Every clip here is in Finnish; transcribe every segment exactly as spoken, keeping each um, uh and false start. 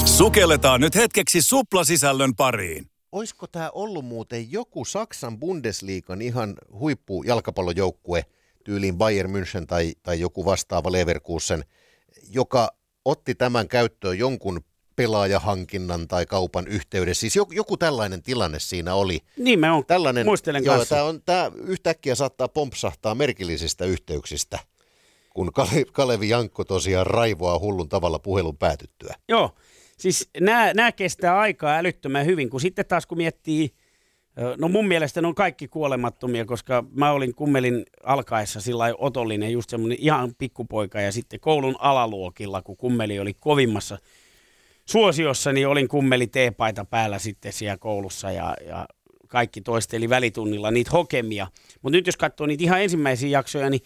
Sukelletaan nyt hetkeksi suplasisällön pariin. Oisko tämä ollut muuten joku Saksan Bundesliigan ihan huippujalkapallojoukkue, tyyliin Bayern München tai, tai joku vastaava Leverkusen, joka otti tämän käyttöön jonkun pelaajahankinnan tai kaupan yhteydessä. Siis joku, joku tällainen tilanne siinä oli. Niin mä on, tällainen, muistelen joo, kanssa. Tämä, on, tämä yhtäkkiä saattaa pompsahtaa merkillisistä yhteyksistä, kun Kale, Kalevi Jankko tosiaan raivoaa hullun tavalla puhelun päätyttyä. Joo, siis nämä, nämä kestää aikaa älyttömän hyvin, kun sitten taas kun miettii, no mun mielestä ne on kaikki kuolemattomia, koska mä olin kummelin alkaessa sillä otollinen, just semmoinen ihan pikkupoika, ja sitten koulun alaluokilla, kun kummeli oli kovimmassa suosiossa, niin olin kummeli teepaita päällä sitten siellä koulussa, ja, ja kaikki toisteli välitunnilla niitä hokemia. Mutta nyt jos katsoo niitä ihan ensimmäisiä jaksoja, niin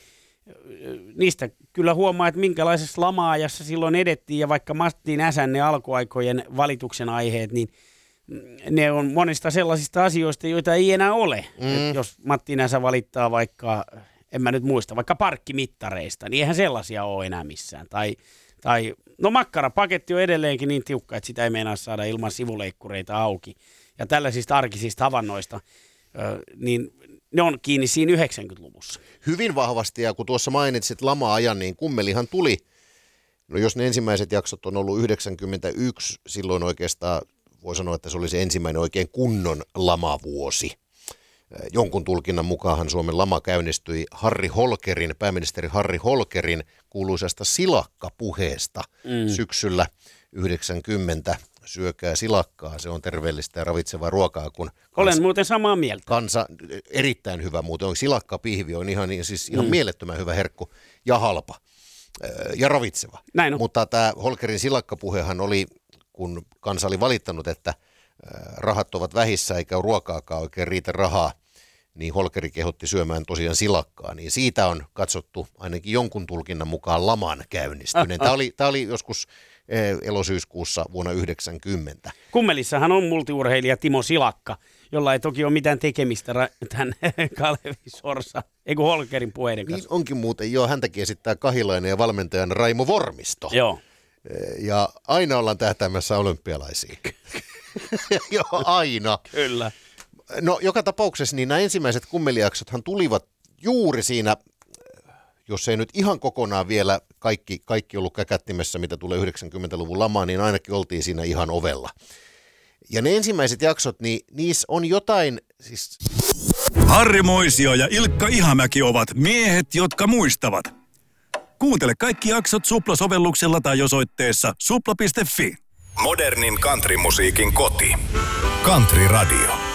niistä kyllä huomaa, että minkälaisessa lama-ajassa silloin edettiin, ja vaikka Matti Näsän ne alkuaikojen valituksen aiheet, niin ne on monista sellaisista asioista, joita ei enää ole. Mm. Jos Matti Näsä valittaa vaikka, en mä nyt muista, vaikka parkkimittareista, niin eihän sellaisia ole enää missään. Tai, tai no makkarapaketti on edelleenkin niin tiukka, että sitä ei meinaa saada ilman sivuleikkureita auki. Ja tällaisista arkisista havainnoista, niin ne on kiinni siinä yhdeksänkymmentäluvussa. Hyvin vahvasti, ja kun tuossa mainitsit lama-ajan, niin kummelihan tuli, no jos ne ensimmäiset jaksot on ollut yhdeksänkymmentäyksi, silloin oikeastaan voi sanoa, että se oli se ensimmäinen oikein kunnon lamavuosi. Jonkun tulkinnan mukaan Suomen lama käynnistyi Harri Holkerin, pääministeri Harri Holkerin kuuluisasta silakkapuheesta mm. syksyllä yhdeksänkymmentä. Syökää silakkaa, se on terveellistä ja ravitsevaa ruokaa. Kun kansa, olen muuten samaa mieltä. Kansa, erittäin hyvä muuten, silakkapihvi on ihan, siis ihan mm. mielettömän hyvä herkku ja halpa ja ravitseva. Näin on. Mutta tämä Holkerin silakkapuhehan oli, kun kansa oli valittanut, että rahat ovat vähissä eikä ruokaakaan oikein riitä rahaa, niin Holkeri kehotti syömään tosiaan silakkaa. Niin siitä on katsottu ainakin jonkun tulkinnan mukaan laman käynnistyneen. Tämä oli, tämä oli joskus elosyyskuussa vuonna yhdeksänkymmentä. Kummelissahan on multiurheilija Timo Silakka, jolla ei toki ole mitään tekemistä ra- tämän Kalevi Sorsa, eikö Holkerin puheiden kanssa. Niin onkin muuten, joo, häntäkin esittää Kahilainen ja valmentajan Raimo Vormisto. Joo. Ja aina ollaan tähtäämässä olympialaisiin. Joo, aina. Kyllä. No joka tapauksessa niin nämä ensimmäiset kummelijaksothan tulivat juuri siinä, jos ei nyt ihan kokonaan vielä kaikki, kaikki ollut käkättimessä, mitä tulee yhdeksänkymmentäluvun lamaan, niin ainakin oltiin siinä ihan ovella. Ja ne ensimmäiset jaksot, niin niissä on jotain, siis... Harri Moisio ja Ilkka Ihamäki ovat miehet, jotka muistavat. Kuuntele kaikki jaksot Supla-sovelluksella tai osoitteessa supla piste fi. Modernin countrymusiikin koti. Country Radio.